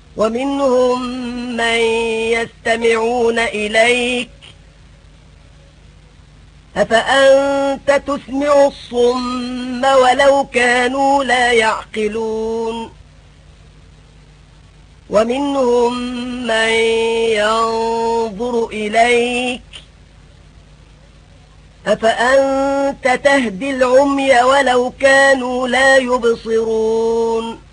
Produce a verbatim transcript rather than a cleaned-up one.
ومنهم من يستمعون إليك أفأنت تسمع الصم ولو كانوا لا يعقلون ومنهم من ينظر إليك أفأنت تهدي العمي ولو كانوا لا يبصرون